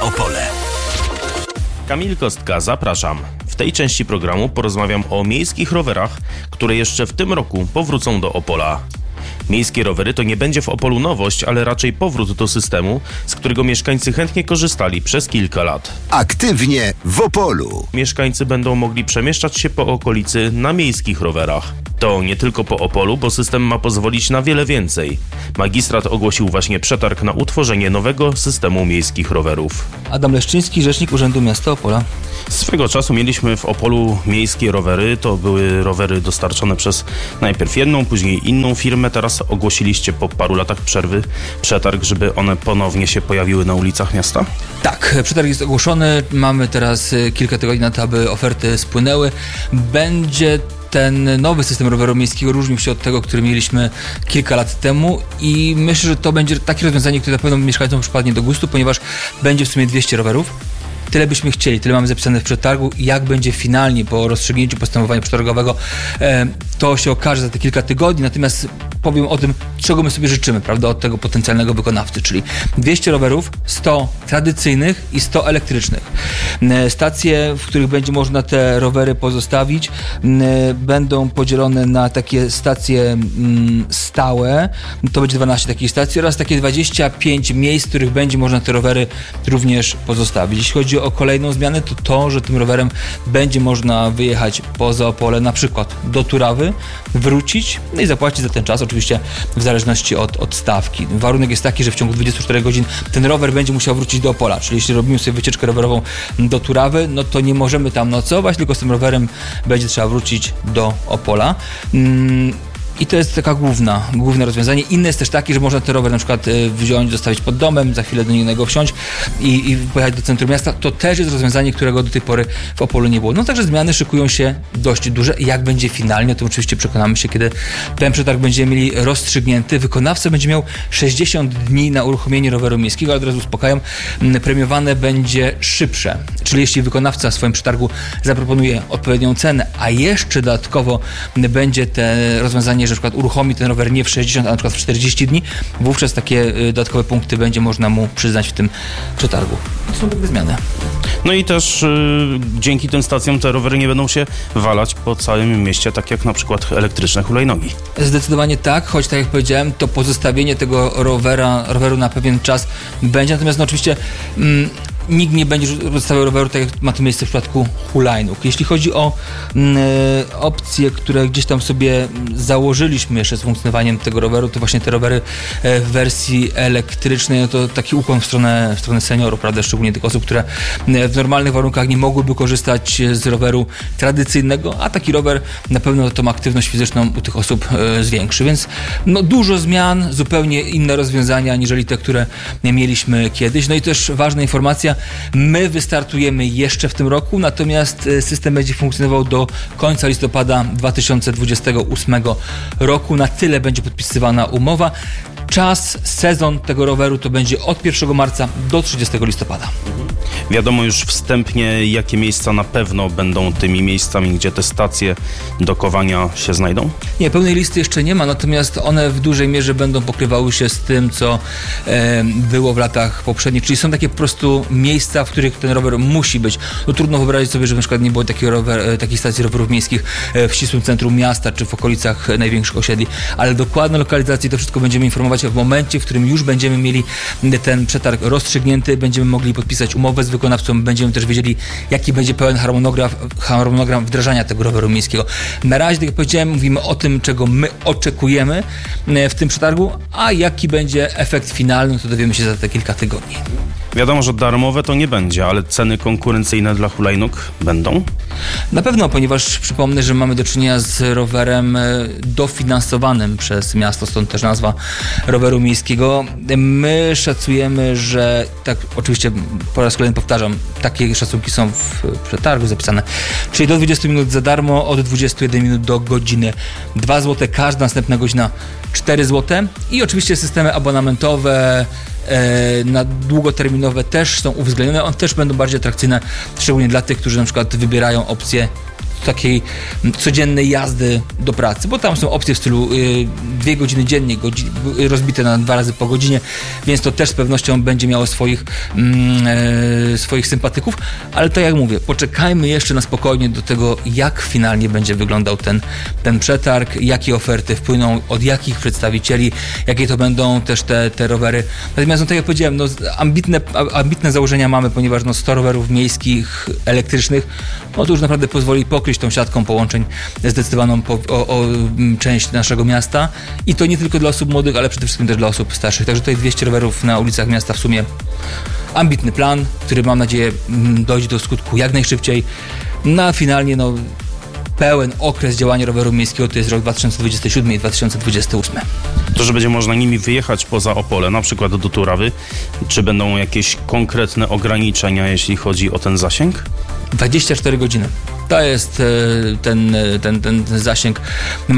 Opole. Kamil Kostka, zapraszam. W tej części programu porozmawiam o miejskich rowerach, które jeszcze w tym roku powrócą do Opola. Miejskie rowery to nie będzie w Opolu nowość, ale raczej powrót do systemu, z którego mieszkańcy chętnie korzystali przez kilka lat. Aktywnie w Opolu. Mieszkańcy będą mogli przemieszczać się po okolicy na miejskich rowerach. To nie tylko po Opolu, bo system ma pozwolić na wiele więcej. Magistrat ogłosił właśnie przetarg na utworzenie nowego systemu miejskich rowerów. Adam Leszczyński, rzecznik Urzędu Miasta Opola. Swego czasu mieliśmy w Opolu miejskie rowery. To były rowery dostarczone przez najpierw jedną, później inną firmę. Teraz ogłosiliście po paru latach przerwy przetarg, żeby one ponownie się pojawiły na ulicach miasta? Tak, przetarg jest ogłoszony. Mamy teraz kilka tygodni na to, aby oferty spłynęły. Będzie ten nowy system roweru miejskiego różnił się od tego, który mieliśmy kilka lat temu i myślę, że to będzie takie rozwiązanie, które na pewno mieszkańcom przypadnie do gustu, ponieważ będzie w sumie 200 rowerów. Tyle byśmy chcieli, tyle mamy zapisane w przetargu. Jak będzie finalnie po rozstrzygnięciu postępowania przetargowego, to się okaże za te kilka tygodni. Natomiast powiem o tym, czego my sobie życzymy, prawda, od tego potencjalnego wykonawcy, czyli 200 rowerów, 100 tradycyjnych i 100 elektrycznych. Stacje, w których będzie można te rowery pozostawić, będą podzielone na takie stacje stałe. To będzie 12 takich stacji oraz takie 25 miejsc, w których będzie można te rowery również pozostawić. Jeśli chodzi o kolejną zmianę, to, że tym rowerem będzie można wyjechać poza Opole, na przykład do Turawy, wrócić, no i zapłacić za ten czas, oczywiście w zależności od stawki. Warunek jest taki, że w ciągu 24 godzin ten rower będzie musiał wrócić do Opola, czyli jeśli robimy sobie wycieczkę rowerową do Turawy, no to nie możemy tam nocować, tylko z tym rowerem będzie trzeba wrócić do Opola. I to jest taka główne rozwiązanie. Inne jest też takie, że można ten rower na przykład wziąć, zostawić pod domem, za chwilę do niego wsiąść i pojechać do centrum miasta. To też jest rozwiązanie, którego do tej pory w Opolu nie było. No także zmiany szykują się dość duże. Jak będzie finalnie, to oczywiście przekonamy się, kiedy ten przetarg będziemy mieli rozstrzygnięty. Wykonawca będzie miał 60 dni na uruchomienie roweru miejskiego, ale od razu uspokajam, premiowane będzie szybsze. Czyli jeśli wykonawca w swoim przetargu zaproponuje odpowiednią cenę, a jeszcze dodatkowo będzie te rozwiązanie, że na przykład uruchomi ten rower nie w 60, a na przykład w 40 dni, wówczas takie dodatkowe punkty będzie można mu przyznać w tym przetargu. To są takie zmiany. No i też dzięki tym stacjom te rowery nie będą się walać po całym mieście, tak jak na przykład elektryczne hulajnogi. Zdecydowanie tak, choć tak jak powiedziałem, to pozostawienie tego roweru na pewien czas będzie, natomiast no oczywiście nikt nie będzie zostawiał roweru, tak jak ma to miejsce w przypadku hulajnóg. Jeśli chodzi o opcje, które gdzieś tam sobie założyliśmy jeszcze z funkcjonowaniem tego roweru, to właśnie te rowery w wersji elektrycznej, no to taki ukłon w stronę seniorów, prawda, szczególnie tych osób, które w normalnych warunkach nie mogłyby korzystać z roweru tradycyjnego, a taki rower na pewno tą aktywność fizyczną u tych osób zwiększy, więc no dużo zmian, zupełnie inne rozwiązania aniżeli te, które mieliśmy kiedyś. No i też ważna informacja, my wystartujemy jeszcze w tym roku, natomiast system będzie funkcjonował do końca listopada 2028 roku. Na tyle będzie podpisywana umowa. Sezon tego roweru to będzie od 1 marca do 30 listopada. Wiadomo już wstępnie, jakie miejsca na pewno będą tymi miejscami, gdzie te stacje dokowania się znajdą? Nie, pełnej listy jeszcze nie ma, natomiast one w dużej mierze będą pokrywały się z tym, co było w latach poprzednich, czyli są takie po prostu miejsca, w których ten rower musi być. No, trudno wyobrazić sobie, że na przykład nie było takiej stacji rowerów miejskich w ścisłym centrum miasta, czy w okolicach największych osiedli, ale dokładne lokalizacje, to wszystko będziemy informować w momencie, w którym już będziemy mieli ten przetarg rozstrzygnięty, będziemy mogli podpisać umowę z wykonawcą, będziemy też wiedzieli, jaki będzie pełen harmonogram wdrażania tego roweru miejskiego. Na razie, tak jak powiedziałem, mówimy o tym, czego my oczekujemy w tym przetargu, a jaki będzie efekt finalny, to dowiemy się za te kilka tygodni. Wiadomo, że darmowe to nie będzie, ale ceny konkurencyjne dla hulajnóg będą? Na pewno, ponieważ przypomnę, że mamy do czynienia z rowerem dofinansowanym przez miasto, stąd też nazwa roweru miejskiego. My szacujemy, że tak, oczywiście po raz kolejny powtarzam, takie szacunki są w przetargu zapisane, czyli do 20 minut za darmo, od 21 minut do godziny 2 zł, każda następna godzina 4 zł i oczywiście systemy abonamentowe na długoterminowe też są uwzględnione. One też będą bardziej atrakcyjne, szczególnie dla tych, którzy na przykład wybierają opcję takiej codziennej jazdy do pracy, bo tam są opcje w stylu 2 godziny dziennie, rozbite na 2 razy po godzinie, więc to też z pewnością będzie miało swoich sympatyków, ale tak jak mówię, poczekajmy jeszcze na spokojnie do tego, jak finalnie będzie wyglądał ten przetarg, jakie oferty wpłyną, od jakich przedstawicieli, jakie to będą też te rowery. Natomiast, tak jak powiedziałem, ambitne założenia mamy, ponieważ 100 rowerów miejskich, elektrycznych, to już naprawdę pozwoli pokryć tą siatką połączeń zdecydowaną o część naszego miasta i to nie tylko dla osób młodych, ale przede wszystkim też dla osób starszych. Także tutaj 200 rowerów na ulicach miasta w sumie ambitny plan, który mam nadzieję dojdzie do skutku jak najszybciej. A finalnie pełen okres działania roweru miejskiego to jest rok 2027 i 2028. To, że będzie można nimi wyjechać poza Opole, na przykład do Turawy, czy będą jakieś konkretne ograniczenia, jeśli chodzi o ten zasięg? 24 godziny. To jest ten zasięg